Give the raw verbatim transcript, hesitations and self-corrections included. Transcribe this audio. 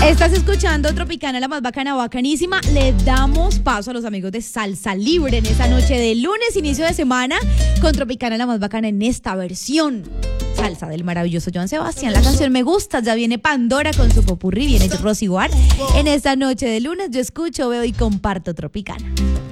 Estás escuchando Tropicana, la más bacana, bacanísima. Le damos paso a los amigos de Salsa Libre en esta noche de lunes, inicio de semana, con Tropicana, la más bacana en esta versión. Salsa del maravilloso Joan Sebastián. La canción me gusta, ya viene Pandora con su popurrí, viene Rosy War. En esta noche de lunes yo escucho, veo y comparto Tropicana.